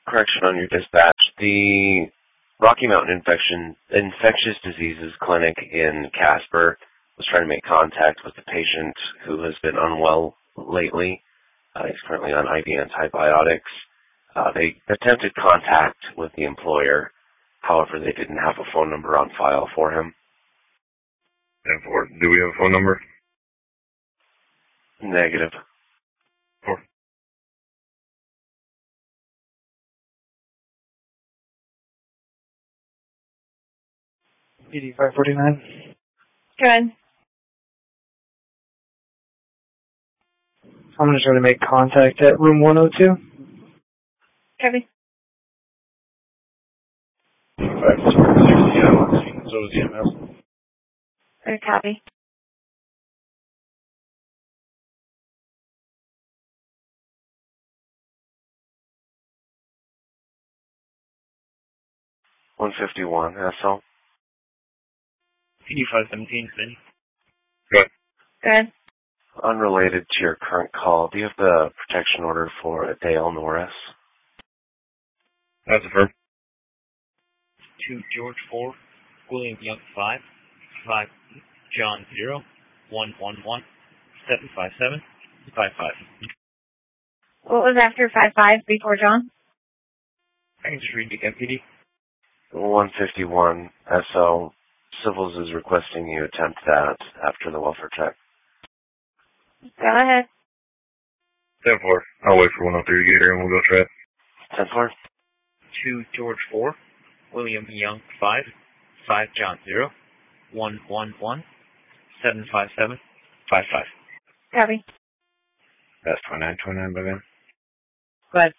correction on your dispatch. The Rocky Mountain Infectious Diseases Clinic in Casper was trying to make contact with the patient who has been unwell lately. He's currently on IV antibiotics. They attempted contact with the employer. However, they didn't have a phone number on file for him. Do we have a phone number? Negative. 8549. Good. I'm going to try to make contact at room 102. Copy. 560, so is EMS. Copy. $151, SL. 8517, Cindy. Good. Good. Unrelated to your current call, do you have the protection order for Dale Norris? That's affirmed. 2 George 4, William Young 5, 5 John 0, 111, 757, 55. What was after 55 before John? I can just read the MPD. 151, SL. Civils is requesting you attempt that after the welfare check. Go ahead. 10-4. I'll wait for 103 to get here and we'll go try it. 10-4. 2 George 4, William Young 5, 5 John 0, 111, 757, 55. Copy. That's 2929 by then. Go ahead.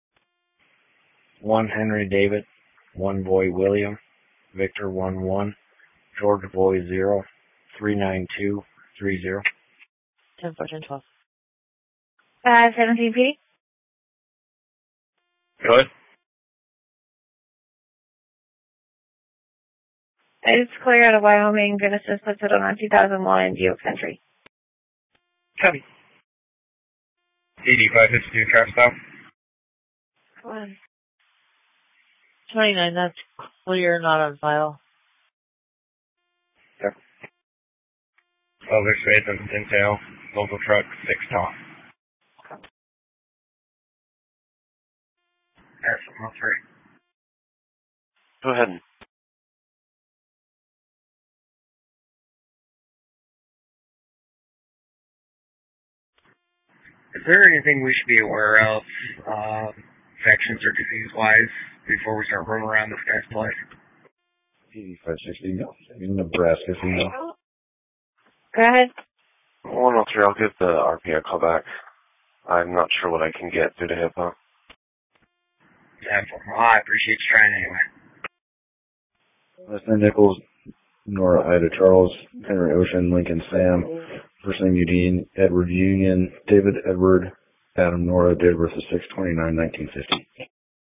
1 Henry David, 1 Boy William, Victor 11, George Boy 0, 39230. 10-4, 10-12. 17 PD. Go ahead. It's clear out of Wyoming. Genesis puts it on 2001 Duke Century. Copy. 8552, trap stop. 29, that's clear, not on file. Yep. 12 X-ray, doesn't tail. Local truck, 6 top. That's 103. Go ahead. Is there anything we should be aware of, infections or disease-wise, before we start rolling around this guy's place? 8560, in Nebraska, female. Go ahead. 103, I'll give the RP a call back. I'm not sure what I can get due to HIPAA. 10-4. Well, I appreciate you trying anyway. Listener Nichols, Nora Ida Charles, Henry Ocean, Lincoln Sam, First name Eugene, Edward Union, David Edward, Adam Nora, date of birth is 6/29/1950.